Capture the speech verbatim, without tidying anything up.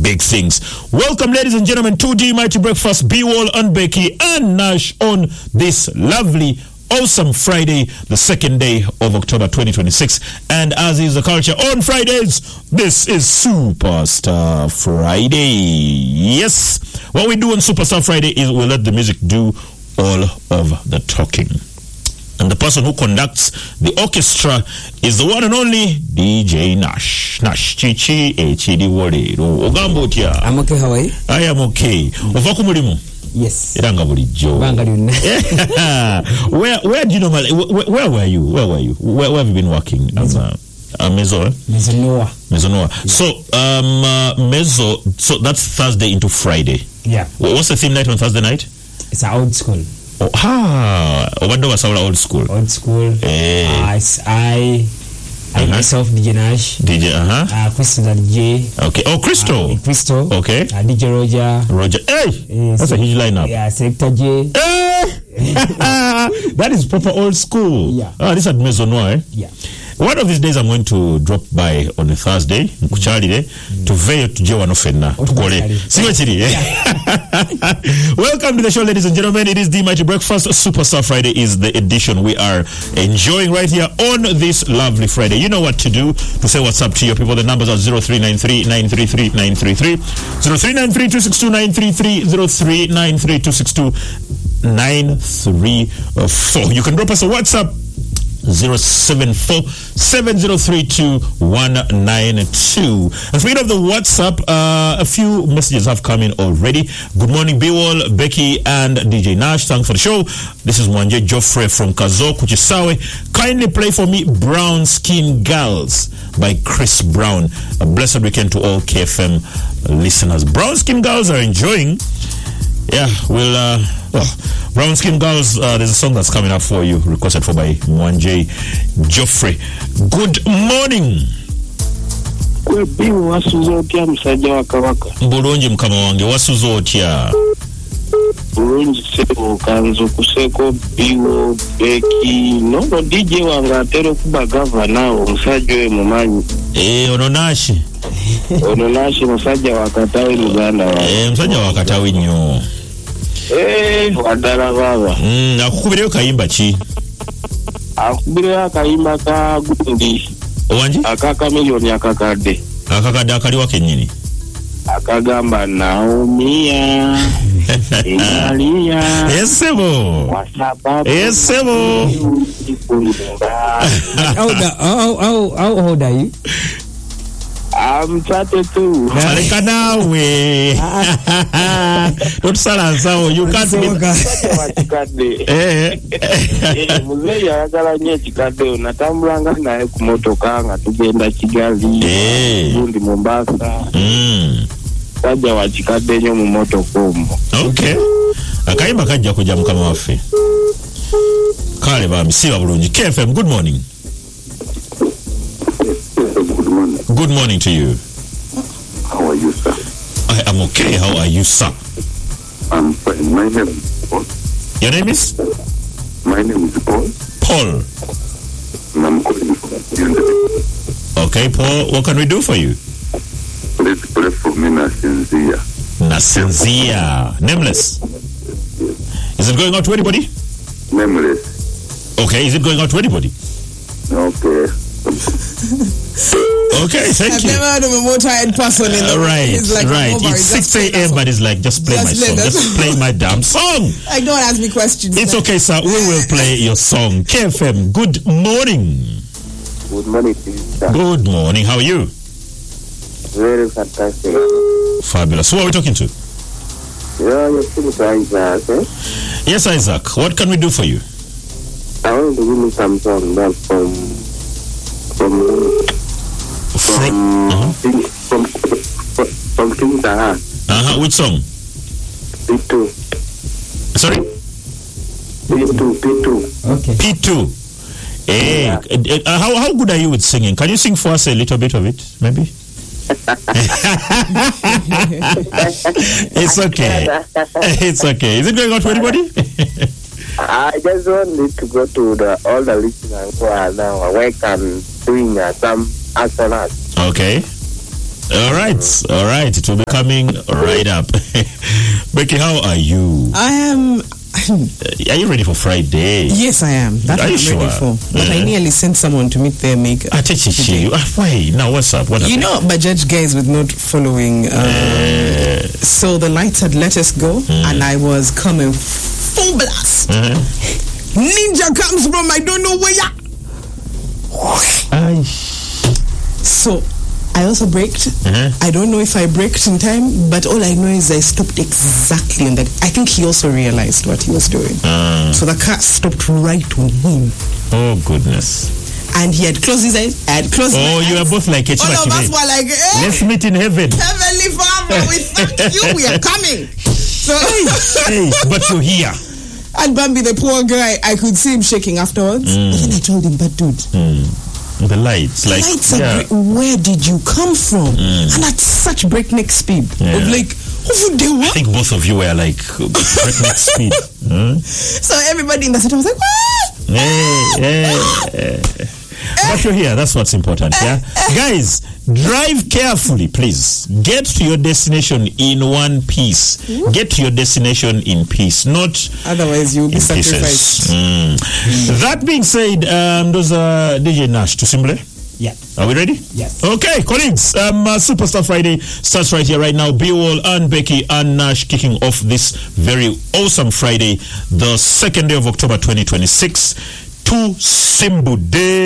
big things. Welcome, ladies and gentlemen, to the Mighty Breakfast. B-Wall and Becky and Nash on this lovely, awesome Friday, the second day of October twenty twenty-six. And as is the culture on Fridays, this is Superstar Friday. Yes, what we do on Superstar Friday is we let the music do all of the talking. And the person who conducts the orchestra is the one and only D J Nash. Nash Chichi Echidi Wodero. Ogambo tia. I'm okay, how are you? I am okay. Ovako mulimu? Yes. Iranga bulijo. Where where do you normally where, where were you? Where were you? Where, where have you been working as a uh, Mezo? Eh? Mezonoa. Mezonoa. Yeah. So um uh, Mezo, so that's Thursday into Friday. Yeah. What's the theme night on Thursday night? It's an old school. Oh, ah, Obando was our old school. Old school. Hey. Uh, it's I, I uh-huh. myself, D J Nash. D J, uh-huh. Uh, Crystal, D J. Okay. Oh, Crystal. Uh, Crystal. Okay. Uh, D J Roger. Roger. Hey, uh, that's so, a huge lineup. Yeah, Selector J. Hey! That is proper old school. Yeah. Ah, this is at Mezonoa, eh? Yeah. One of these days I'm going to drop by on a Thursday, Kuchalire, to veyo tuje wano fenna. Tukole. Siwe chiri, eh? Welcome to the show, ladies and gentlemen. It is the Mighty Breakfast. Superstar Friday is the edition we are enjoying right here on this lovely Friday. You know what to do to say what's up to your people. The numbers are zero three nine three nine three three nine three three, zero three nine three two six two nine three three, zero three nine three two six two nine three four. You can drop us a WhatsApp zero seven four seven zero three two one nine two. And speaking of the WhatsApp, uh, a few messages have come in already. Good morning, B-Wall, Becky, and D J Nash. Thanks for the show. This is Mwanje Joffrey from Kazo, Kuchisawe. Kindly play for me Brown Skin Girls by Chris Brown. A blessed weekend to all K F M listeners. Brown Skin Girls are enjoying. Yeah, we'll, uh, well, Brown Skin Girls, uh, there's a song that's coming up for you, requested for by Mwanje Joffrey. Good morning. Mbulunji mkama wange, wasuzotia. Mbulunji seko, kanzo kuseko, biwo, beki, no, D J wanga, tero kuba gavana, msajwe mumanyi. Eh, ononashi. Ononashi, msaja wakatawi Uganda. Eh, msaja wakatawi nyo. Eh, wadara baba. Mm, akukubireo kaimba chi? Akukubireo kaimba ka gundi. Owanji? Akaka milioni akakade. Akakade akali wake nini? Akagamba naumia. Inalia. Esebo. Wasababu. Esebo. How, how, how, how old are you? I'm thirty-two. Aleka nawe. Don't salansa, you can't be. Eh. Eh, muzeyi ayagala nnyo ekikadde natambulanga naye ku motoka nga tugenda Kigali. Eh. Gundi Mombasa. Mm. Sajja wa kikadde nnyo mu motoka omwo. Okay. Akayimba kajja kujja mukama waffe. Kale bambi siba bulungi. K F M, good morning. Good morning to you. How are you, sir? I am okay. How are you, sir? I'm fine. My name is Paul. Your name is? My name is Paul. Paul. And I'm calling from Uganda. Okay, Paul. What can we do for you? Please pray for me, Nasinzia. Nasinzia. Nameless. Is it going out to anybody? Nameless. Okay. Is it going out to anybody? Okay. Okay, thank I've you. I've never heard of a more tired person in the uh, Right, like right. It's six a.m. but it's like, just play just my song. Just play my damn song. Like, don't ask me questions. It's man. okay, sir. We will play your song. K F M, good morning. Good morning, sir. Good morning. How are you? Very fantastic. Fabulous. Who are we talking to? Yeah, you're still trying that, eh? Yes, Isaac. What can we do for you? I want to give me some song that from from From from uh-huh. from from, from King Taha. Uh-huh. Which song? P two. Sorry? P two, P two. Okay. P two. Hey, Yeah. uh, how how good are you with singing? Can you sing for us a little bit of it, maybe? It's okay. It's okay. Is it going out to anybody? I just wanted to go to the all the listeners who are now awake and doing uh, some astronauts. Okay. All right, all right. It will be coming right up. Becky, how are you? I am. Are you ready for Friday? Yes, I am. That's Are what you I'm ready sure? for. But Yeah. I nearly sent someone to meet their maker. Ah, Techichi, ah, why? Now, what's up? What You happened? know, Bajaj guys with not following. Uh, so the lights had let us go, and I was coming full blast. Uh-huh. Ninja comes from I don't know where. Ya. Ay. So I also braked. Uh-huh. I don't know if I braked in time, but all I know is I stopped exactly on that. I think he also realized what he was doing. Ah. So the car stopped right on him. Oh, goodness. And he had closed his eyes. I had closed Oh, my you eyes. are both like All of us Echimachi. were like, eh, Let's meet in heaven. Heavenly Father, we thank you. We are coming. So, Hey, but you're here. and Bambi, the poor guy, I could see him shaking afterwards. But then I told him, but dude, The lights, like, lights are yeah. great. Where did you come from? And at such breakneck speed. Yeah. Of like, who would they I want? think both of you were like breakneck speed. Huh? So everybody in the city was like, what? Hey, hey, hey. But you're here. That's what's important. Yeah, guys, drive carefully, please. Get to your destination in one piece. Get to your destination in peace, not Otherwise, you'll be in sacrificed. pieces. Mm. That being said, um, those are D J Nash to Simble. Yeah. Are we ready? Yes. Okay, colleagues. Um, uh, Superstar Friday starts right here, right now. B-Wall and Becky and Nash kicking off this very awesome Friday, the second day of October twenty twenty-six. To Simbu Day.